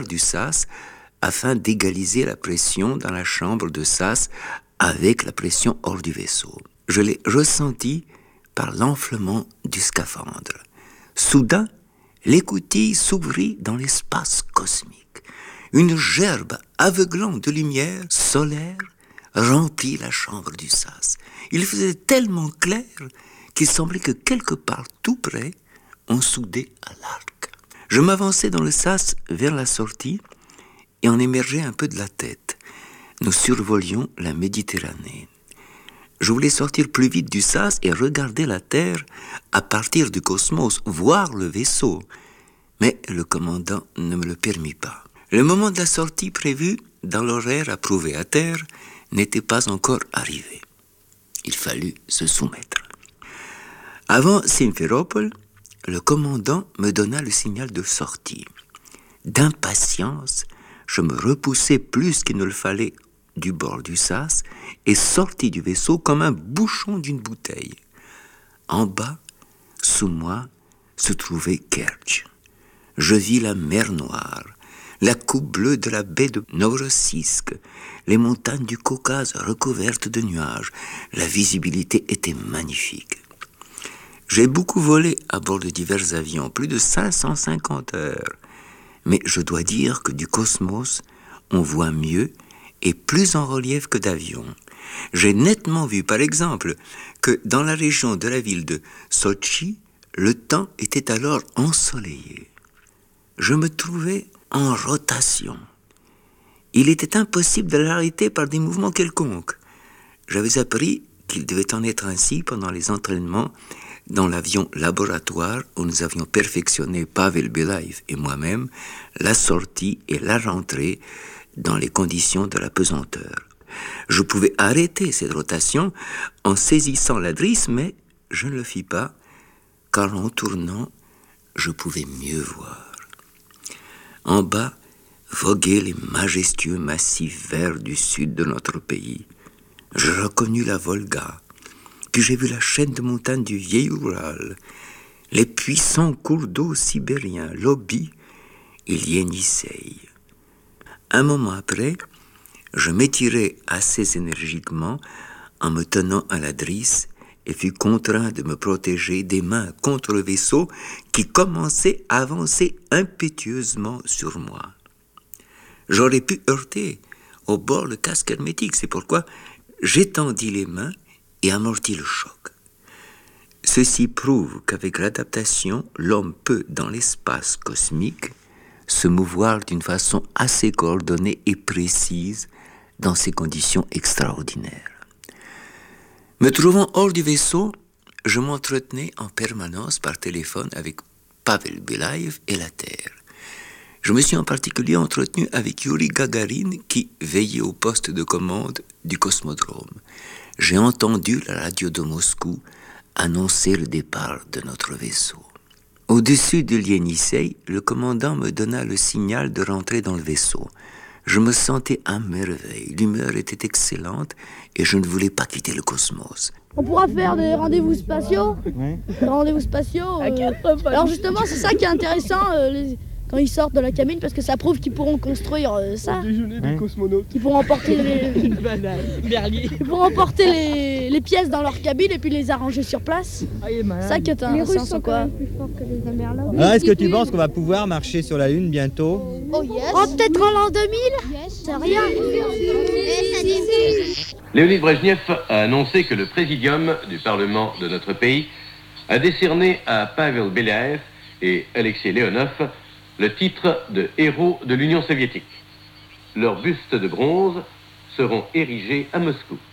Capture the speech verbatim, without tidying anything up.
du sas afin d'égaliser la pression dans la chambre de sas avec la pression hors du vaisseau. Je l'ai ressenti par l'enflement du scaphandre. Soudain, l'écoutille s'ouvrit dans l'espace cosmique. Une gerbe aveuglante de lumière solaire remplit la chambre du sas. Il faisait tellement clair qu'il semblait que quelque part tout près, on soudait à l'arc. Je m'avançai dans le sas vers la sortie et en émergeai un peu de la tête. Nous survolions la Méditerranée. Je voulais sortir plus vite du sas et regarder la Terre à partir du cosmos, voir le vaisseau. Mais le commandant ne me le permit pas. Le moment de la sortie prévue dans l'horaire approuvé à Terre n'était pas encore arrivé. Il fallut se soumettre. Avant Simferopol, le commandant me donna le signal de sortie. D'impatience, je me repoussai plus qu'il ne le fallait du bord du sas et sortis du vaisseau comme un bouchon d'une bouteille. En bas, sous moi, se trouvait Kertch. Je vis la mer Noire, la coupe bleue de la baie de Novorossiysk, les montagnes du Caucase recouvertes de nuages. La visibilité était magnifique. J'ai beaucoup volé à bord de divers avions, plus de cinq cent cinquante heures. Mais je dois dire que du cosmos, on voit mieux et plus en relief que d'avion. J'ai nettement vu, par exemple, que dans la région de la ville de Sotchi, le temps était alors ensoleillé. Je me trouvais en rotation. Il était impossible de l'arrêter par des mouvements quelconques. J'avais appris qu'il devait en être ainsi pendant les entraînements dans l'avion laboratoire où nous avions perfectionné Pavel Belaïev et moi-même la sortie et la rentrée dans les conditions de la pesanteur. Je pouvais arrêter cette rotation en saisissant la drisse, mais je ne le fis pas, car en tournant, je pouvais mieux voir. En bas, voguaient les majestueux massifs verts du sud de notre pays. Je reconnus la Volga, puis j'ai vu la chaîne de montagnes du vieil Oural, les puissants cours d'eau sibériens, l'Obi et l'Ienisseï. Un moment après, je m'étirai assez énergiquement en me tenant à la drisse et fus contraint de me protéger des mains contre le vaisseau qui commençait à avancer impétueusement sur moi. J'aurais pu heurter au bord le casque hermétique, c'est pourquoi j'étendis les mains et amortis le choc. Ceci prouve qu'avec l'adaptation, l'homme peut, dans l'espace cosmique, se mouvoir d'une façon assez coordonnée et précise dans ces conditions extraordinaires. Me trouvant hors du vaisseau, je m'entretenais en permanence par téléphone avec Pavel Belaïev et la Terre. Je me suis en particulier entretenu avec Yuri Gagarin qui veillait au poste de commande du cosmodrome. J'ai entendu la radio de Moscou annoncer le départ de notre vaisseau. Au-dessus de l'Ienisseï, le commandant me donna le signal de rentrer dans le vaisseau. Je me sentais à merveille, l'humeur était excellente et je ne voulais pas quitter le cosmos. On pourra faire des rendez-vous spatiaux. Ouais. Des rendez-vous spatiaux. Euh... Alors justement, c'est ça qui est intéressant euh, les... quand ils sortent de la cabine, parce que ça prouve qu'ils pourront construire euh, ça. Déjeuner Ouais. des cosmonautes. Qu'ils pourront emporter les... Berlier. Ils pourront emporter les... les pièces dans leur cabine et puis les arranger sur place. Ah, il est malade. Ça qui est Les Russes intéressant, sont quand quoi. même plus forts que les Américains. Alors, est-ce que tu penses qu'on va pouvoir marcher sur la Lune bientôt? Oh yes. Oh, peut-être en l'an deux mille. Yes. C'est rien. Léonid Brejnev a annoncé que le présidium du Parlement de notre pays a décerné à Pavel Belaïev et Alexei Leonov le titre de héros de l'Union soviétique. Leurs bustes de bronze seront érigés à Moscou.